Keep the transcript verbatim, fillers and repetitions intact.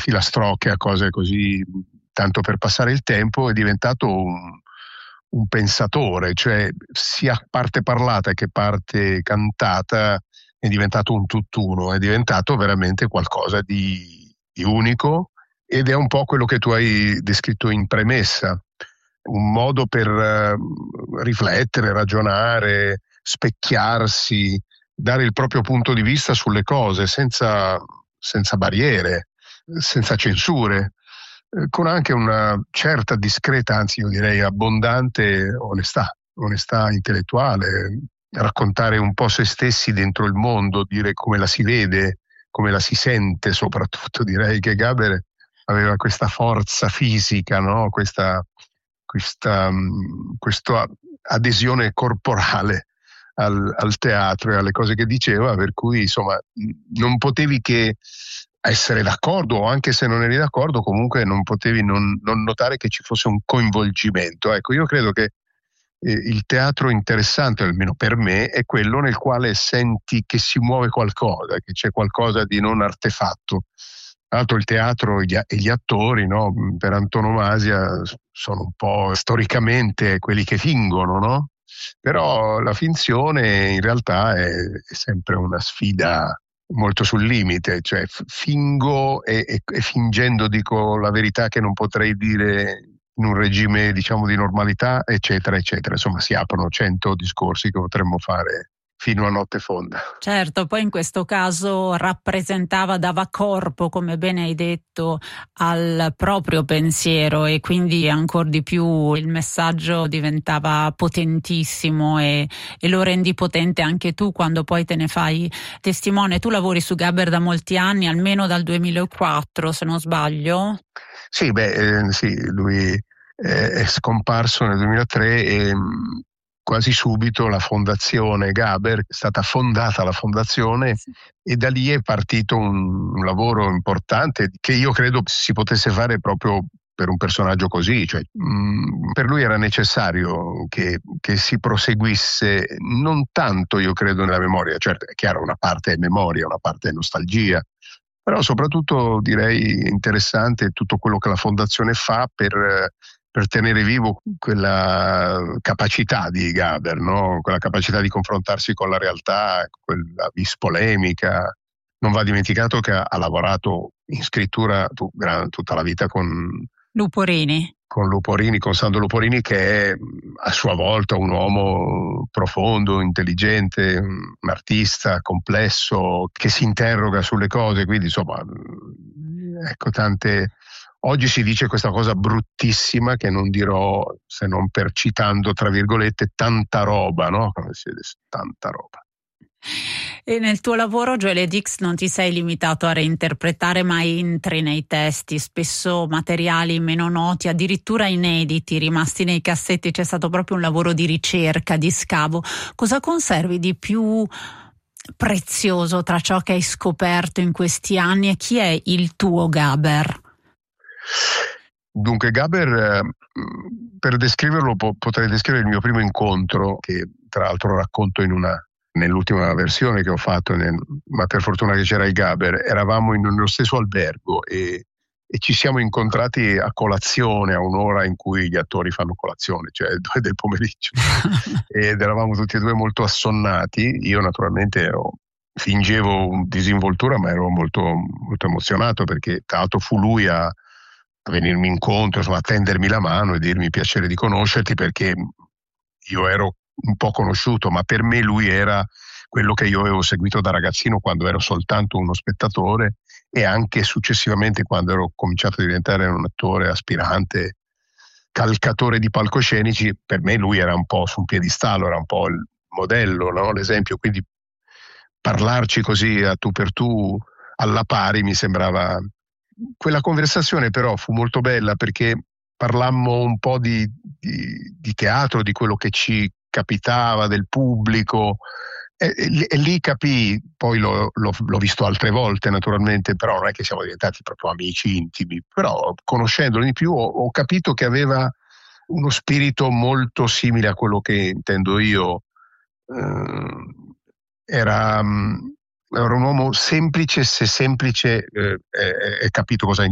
filastrocche, a cose così, tanto per passare il tempo. È diventato un, un pensatore, cioè sia parte parlata che parte cantata è diventato un tutt'uno, è diventato veramente qualcosa di, di unico, ed è un po' quello che tu hai descritto in premessa, un modo per uh, riflettere, ragionare, specchiarsi, dare il proprio punto di vista sulle cose senza, senza barriere, senza censure, eh, con anche una certa discreta, anzi io direi abbondante onestà, onestà intellettuale, raccontare un po' se stessi dentro il mondo, dire come la si vede, come la si sente. Soprattutto direi che Gaber aveva questa forza fisica, no? Questa, questa, questa adesione corporale al, al teatro e alle cose che diceva, per cui insomma non potevi che essere d'accordo, o anche se non eri d'accordo comunque non potevi non, non notare che ci fosse un coinvolgimento. Ecco, io credo che eh, il teatro interessante, almeno per me, è quello nel quale senti che si muove qualcosa, che c'è qualcosa di non artefatto. Tra l'altro il teatro e gli, e gli attori, no, per antonomasia sono un po' storicamente quelli che fingono, no? Però la finzione in realtà è, è sempre una sfida molto sul limite, cioè fingo e, e, e fingendo dico la verità che non potrei dire in un regime, diciamo, di normalità, eccetera, eccetera. Insomma, si aprono cento discorsi che potremmo fare fino a notte fonda. Certo, poi in questo caso rappresentava, dava corpo, come bene hai detto, al proprio pensiero, e quindi ancor di più il messaggio diventava potentissimo, e, e lo rendi potente anche tu quando poi te ne fai testimone. Tu lavori su Gaber da molti anni, almeno dal duemilaquattro, se non sbaglio. Sì, beh, eh, sì, lui eh, è scomparso nel duemilatré e mh, quasi subito la fondazione Gaber, è stata fondata la fondazione, sì. E da lì è partito un, un lavoro importante che io credo si potesse fare proprio per un personaggio così, cioè mh, per lui era necessario che, che si proseguisse non tanto, io credo, nella memoria. Certo, è chiaro, una parte è memoria, una parte è nostalgia, però soprattutto direi interessante tutto quello che la fondazione fa per, per tenere vivo quella capacità di Gaber, no? Quella capacità di confrontarsi con la realtà, quella vis polemica. Non va dimenticato che ha, ha lavorato in scrittura tu, gran, tutta la vita con Luporini. con Luporini, con Sandro Luporini, che è a sua volta un uomo profondo, intelligente, un artista complesso, che si interroga sulle cose. Quindi insomma, ecco, tante... Oggi si dice questa cosa bruttissima che non dirò se non per citando tra virgolette tanta roba, no? Come si dice, tanta roba. E nel tuo lavoro, Gioele Dix, non ti sei limitato a reinterpretare, ma entri nei testi, spesso materiali meno noti, addirittura inediti, rimasti nei cassetti. C'è stato proprio un lavoro di ricerca, di scavo. Cosa conservi di più prezioso tra ciò che hai scoperto in questi anni, e chi è il tuo Gaber? Dunque, Gaber, per descriverlo potrei descrivere il mio primo incontro, che tra l'altro racconto in una nell'ultima versione che ho fatto, nel, ma per fortuna che c'era il Gaber. Eravamo in, nello stesso albergo e, e ci siamo incontrati a colazione, a un'ora in cui gli attori fanno colazione, cioè due del pomeriggio. Ed eravamo tutti e due molto assonnati. Io naturalmente ero, fingevo disinvoltura, ma ero molto, molto emozionato, perché tra l'altro fu lui a, a venirmi incontro, insomma, a tendermi la mano e dirmi piacere di conoscerti, perché io ero un po' conosciuto, ma per me lui era quello che io avevo seguito da ragazzino quando ero soltanto uno spettatore, e anche successivamente quando ero cominciato a diventare un attore aspirante, calcatore di palcoscenici. Per me lui era un po' su un piedistallo, era un po' il modello, no? L'esempio, quindi parlarci così a tu per tu, alla pari, mi sembrava... Quella conversazione però fu molto bella, perché parlammo un po' di, di, di teatro, di quello che ci capitava, del pubblico, e, e, e lì capii, poi l'ho, l'ho, l'ho visto altre volte naturalmente, però non è che siamo diventati proprio amici intimi, però conoscendolo di più ho, ho capito che aveva uno spirito molto simile a quello che intendo io. Eh, era, era un uomo semplice, se semplice eh, è, è capito cosa